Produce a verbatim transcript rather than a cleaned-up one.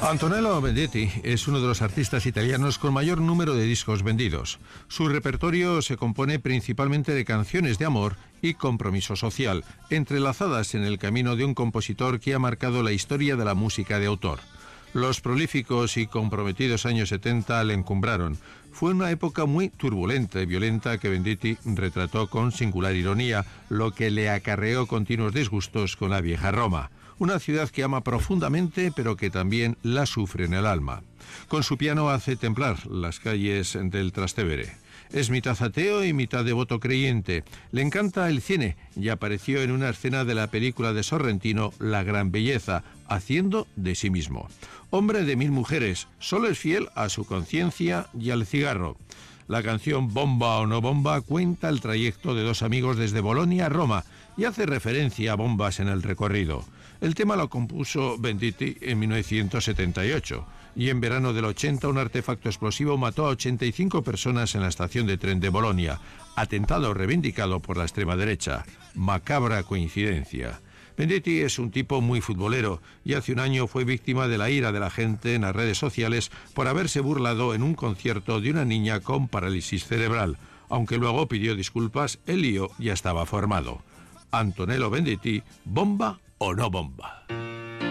Antonello Venditti es uno de los artistas italianos con mayor número de discos vendidos. Su repertorio se compone principalmente de canciones de amor y compromiso social, entrelazadas en el camino de un compositor que ha marcado la historia de la música de autor. Los prolíficos y comprometidos años setenta le encumbraron. Fue una época muy turbulenta y violenta que Venditti retrató con singular ironía, lo que le acarreó continuos disgustos con la vieja Roma. Una ciudad que ama profundamente, pero que también la sufre en el alma. Con su piano hace temblar las calles del Trastevere. Es mitad ateo y mitad devoto creyente. Le encanta el cine y apareció en una escena de la película de Sorrentino, La Gran Belleza, haciendo de sí mismo. Hombre de mil mujeres, solo es fiel a su conciencia y al cigarro. La canción Bomba o no bomba cuenta el trayecto de dos amigos desde Bolonia a Roma y hace referencia a bombas en el recorrido. El tema lo compuso Venditti en mil novecientos setenta y ocho y en verano del ochenta un artefacto explosivo mató a ochenta y cinco personas en la estación de tren de Bolonia, atentado reivindicado por la extrema derecha. Macabra coincidencia. Venditti es un tipo muy futbolero y hace un año fue víctima de la ira de la gente en las redes sociales por haberse burlado en un concierto de una niña con parálisis cerebral. Aunque luego pidió disculpas, el lío ya estaba formado. Antonello Venditti, ¿bomba o no bomba?